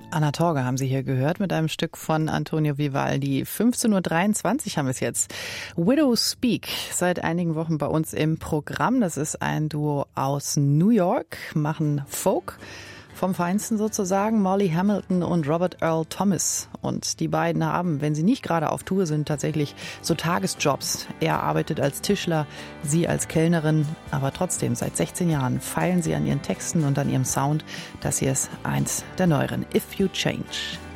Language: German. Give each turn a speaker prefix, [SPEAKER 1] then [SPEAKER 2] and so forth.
[SPEAKER 1] Anna Torge haben Sie hier gehört mit einem Stück von Antonio Vivaldi. 15:23 Uhr haben wir es jetzt. Widow Speak, seit einigen Wochen bei uns im Programm. Das ist ein Duo aus New York, machen Folk vom Feinsten sozusagen. Molly Hamilton und Robert Earl Thomas. Und die beiden haben, wenn sie nicht gerade auf Tour sind, tatsächlich so Tagesjobs. Er arbeitet als Tischler, sie als Kellnerin. Aber trotzdem, seit 16 Jahren feilen sie an ihren Texten und an ihrem Sound. Das hier ist eins der neueren, If You Change.